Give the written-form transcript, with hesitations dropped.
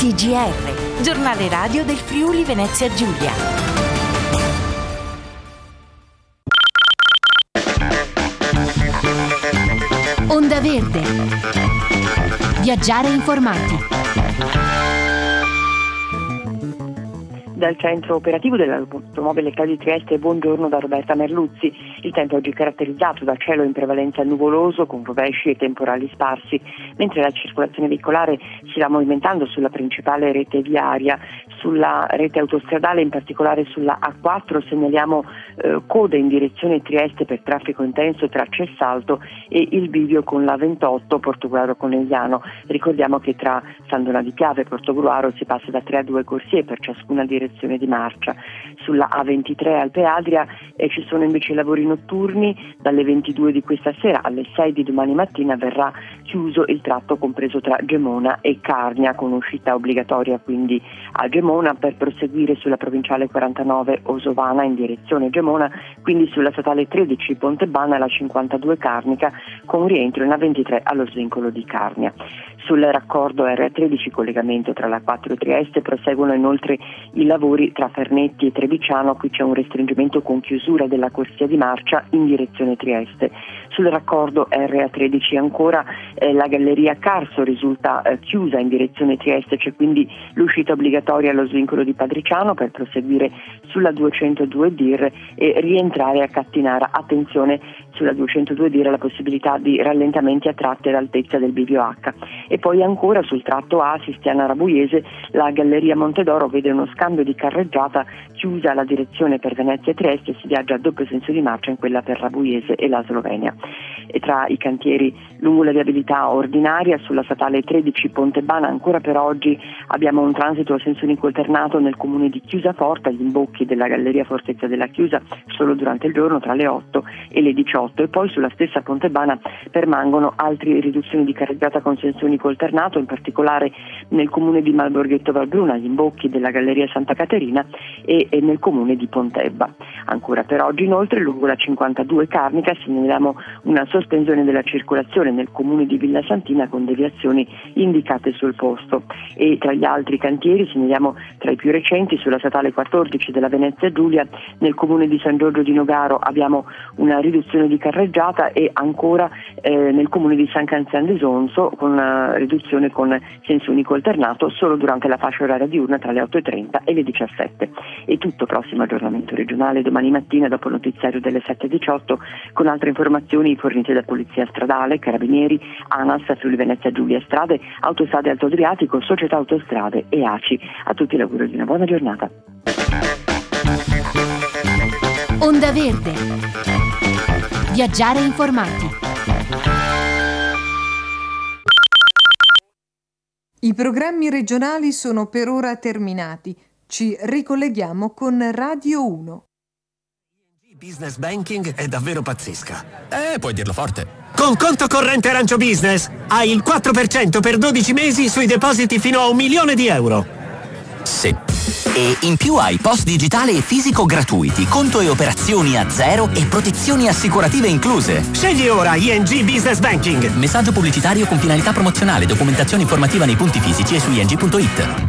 TGR, giornale radio del Friuli Venezia Giulia. Onda Verde. Viaggiare informati. Dal centro operativo dell'automobile di Trieste, buongiorno da Roberta Merluzzi. Il tempo oggi è caratterizzato da cielo in prevalenza nuvoloso con rovesci e temporali sparsi, mentre la circolazione veicolare si va movimentando sulla principale rete viaria. Sulla rete autostradale, in particolare sulla A4, segnaliamo code in direzione Trieste per traffico intenso tra Cessalto e il bivio con la 28 Portogruaro Conegliano. Ricordiamo che tra San Donà di Piave e Portogruaro si passa da 3 a 2 corsie per ciascuna direzione di marcia. Sulla A23 Alpe Adria ci sono invece lavori notturni. Dalle 22 di questa sera alle 6 di domani mattina verrà chiuso il tratto compreso tra Gemona e Carnia, con uscita obbligatoria quindi a Gemona per proseguire sulla provinciale 49 Osovana in direzione Gemona, quindi sulla statale 13 Pontebana e la 52 Carnica, con rientro in A23 allo svincolo di Carnia. Sul raccordo R13, collegamento tra la 4 Trieste, proseguono inoltre i lavori tra Fernetti e Trebiciano. Qui c'è un restringimento con chiusura della corsia di marcia in direzione Trieste. Sul raccordo RA13 ancora la galleria Carso risulta chiusa in direzione Trieste, c'è quindi l'uscita obbligatoria allo svincolo di Padriciano per proseguire sulla 202 Dir e rientrare a Cattinara. Attenzione, sulla 202 Dir la possibilità di rallentamenti a tratti all'altezza del bivio H. E poi ancora sul tratto A Sistiana-Rabuiese la galleria Montedoro vede uno scambio di carreggiata, chiusa la direzione per Venezia e Trieste, si viaggia a doppio senso di marcia in quella per Rabuiese e la Slovenia. E tra i cantieri lungo la viabilità ordinaria sulla statale 13 Pontebana ancora per oggi abbiamo un transito a senso unico alternato nel comune di Chiusaforte, agli imbocchi della galleria Fortezza della Chiusa solo durante il giorno tra le 8 e le 18, e poi sulla stessa Pontebana permangono altre riduzioni di carreggiata con senso unico alternato, in particolare nel comune di Malborghetto Valbruna, agli imbocchi della galleria Santa Caterina e nel comune di Pontebba. Ancora per oggi inoltre lungo la 52 Carnica segnaliamo una sospensione della circolazione nel comune di Villa Santina con deviazioni indicate sul posto. E tra gli altri cantieri segnaliamo tra i più recenti sulla statale 14 della Venezia Giulia nel comune di San Giorgio di Nogaro abbiamo una riduzione di carreggiata, e ancora nel comune di San Canzian d'Esonso con una riduzione con senso unico alternato solo durante la fascia oraria diurna tra le 8:30 e le 17. E tutto, prossimo aggiornamento regionale domani mattina dopo il notiziario delle 7:18 con altre informazioni fornite da Polizia Stradale, Carabinieri, ANAS, Friuli Venezia Giulia Strade, Autostrade Alto Adriatico, Società Autostrade e ACI. A tutti l'auguro di una buona giornata. Onda Verde. Viaggiare informati. I programmi regionali sono per ora terminati. Ci ricolleghiamo con Radio 1. Business Banking è davvero pazzesca. Puoi dirlo forte. Con conto corrente Arancio Business hai il 4% per 12 mesi sui depositi fino a €1.000.000. Sì. E in più hai post digitale e fisico gratuiti, conto e operazioni a zero e protezioni assicurative incluse. Scegli ora ING Business Banking. Messaggio pubblicitario con finalità promozionale, documentazione informativa nei punti fisici e su ing.it.